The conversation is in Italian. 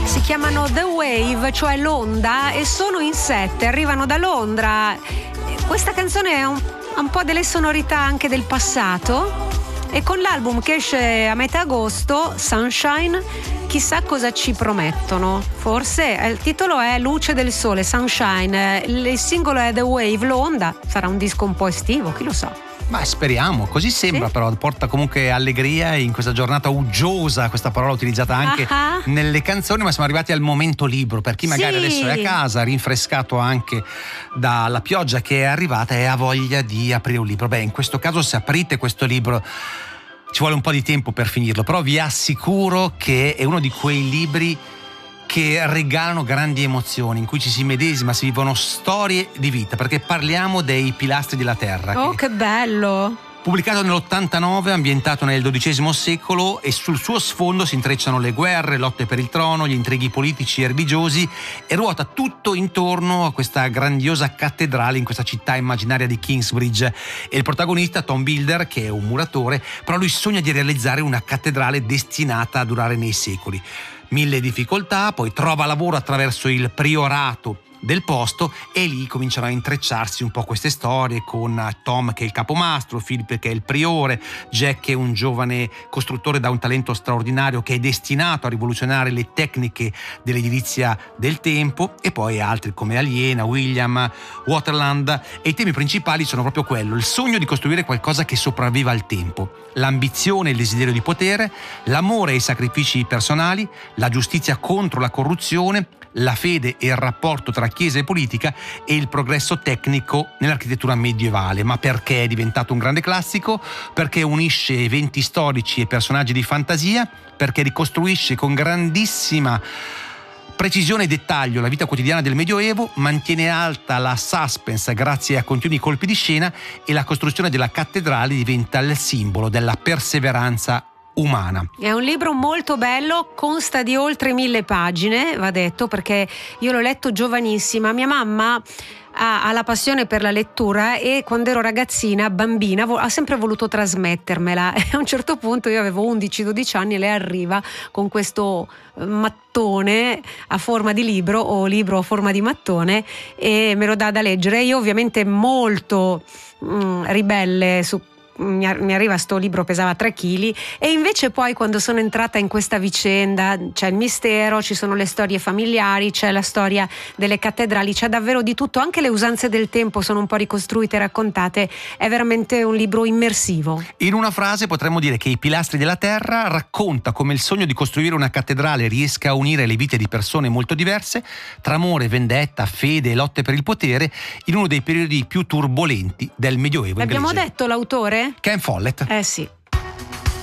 Si chiamano The Wave, cioè l'onda, e sono in 7, arrivano da Londra. Questa canzone è un po' delle sonorità anche del passato, e con l'album che esce a metà agosto, Sunshine, chissà cosa ci promettono. Forse il titolo è Luce del Sole, Sunshine, il singolo è The Wave, l'onda. Sarà un disco un po' estivo, chi lo sa. Ma speriamo, così sembra. Sì. Però porta comunque allegria in questa giornata uggiosa, questa parola utilizzata anche nelle canzoni. Ma siamo arrivati al momento libro, per chi magari adesso è a casa, rinfrescato anche dalla pioggia che è arrivata e ha voglia di aprire un libro. Beh, in questo caso, se aprite questo libro ci vuole un po' di tempo per finirlo, però vi assicuro che è uno di quei libri che regalano grandi emozioni, in cui ci si medesima, si vivono storie di vita, perché parliamo dei Pilastri della Terra. Oh, che bello! Pubblicato nell'89, ambientato nel XII secolo, e sul suo sfondo si intrecciano le guerre, lotte per il trono, gli intrighi politici e religiosi, e ruota tutto intorno a questa grandiosa cattedrale in questa città immaginaria di Kingsbridge. E il protagonista, Tom Builder, che è un muratore, però lui sogna di realizzare una cattedrale destinata a durare nei secoli. 1000 difficoltà, poi trova lavoro attraverso il priorato del posto, e lì cominciano a intrecciarsi un po' queste storie, con Tom che è il capomastro, Philip che è il priore, Jack che è un giovane costruttore da un talento straordinario che è destinato a rivoluzionare le tecniche dell'edilizia del tempo, e poi altri come Aliena, William, Waterland. E i temi principali sono proprio quello: il sogno di costruire qualcosa che sopravviva al tempo, l'ambizione e il desiderio di potere, l'amore e i sacrifici personali, la giustizia contro la corruzione, la fede e il rapporto tra chiesa e politica, e il progresso tecnico nell'architettura medievale. Ma perché è diventato un grande classico? Perché unisce eventi storici e personaggi di fantasia, perché ricostruisce con grandissima precisione e dettaglio la vita quotidiana del Medioevo, mantiene alta la suspense grazie a continui colpi di scena, e la costruzione della cattedrale diventa il simbolo della perseveranza umana. È un libro molto bello, consta di oltre 1000 pagine, va detto, perché io l'ho letto giovanissima. Mia mamma ha la passione per la lettura, e quando ero ragazzina, bambina, ha sempre voluto trasmettermela, e a un certo punto io avevo 11-12 anni e lei arriva con questo mattone a forma di libro, o libro a forma di mattone, e me lo dà da leggere. Io ovviamente molto ribelle su mi arriva sto libro, pesava 3 kg, e invece poi quando sono entrata in questa vicenda c'è il mistero, ci sono le storie familiari, c'è la storia delle cattedrali, c'è davvero di tutto, anche le usanze del tempo sono un po' ricostruite e raccontate. È veramente un libro immersivo. In una frase potremmo dire che I Pilastri della Terra racconta come il sogno di costruire una cattedrale riesca a unire le vite di persone molto diverse, tra amore, vendetta, fede e lotte per il potere, in uno dei periodi più turbolenti del Medioevo inglese. L'abbiamo detto l'autore? Ken Follett. Sì.